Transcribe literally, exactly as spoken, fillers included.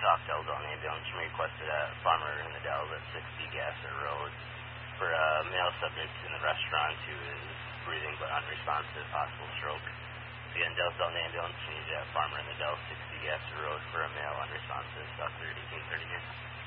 Doc Delzone ambulance from requested a farmer in the Dells at sixty Gasser Road for a male subject in the restaurant who is breathing but unresponsive, possible stroke. Again, Delzone ambulance needs a farmer in the Dells, sixty Gasser Road for a male unresponsive, Doctor eighteen thirty here.